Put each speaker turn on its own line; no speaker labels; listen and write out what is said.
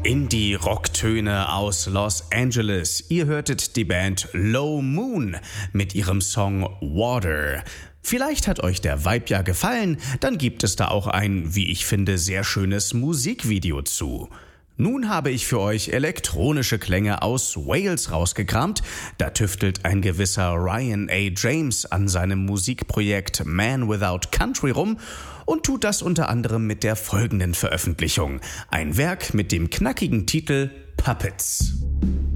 Indie-Rocktöne aus Los Angeles. Ihr hörtet die Band Low Moon mit ihrem Song Water. Vielleicht hat euch der Vibe ja gefallen, dann gibt es da auch ein, wie ich finde, sehr schönes Musikvideo zu. Nun habe ich für euch elektronische Klänge aus Wales rausgekramt. Da tüftelt ein gewisser Ryan A. James an seinem Musikprojekt Man Without Country rum und tut das unter anderem mit der folgenden Veröffentlichung. Ein Werk mit dem knackigen Titel Puppets.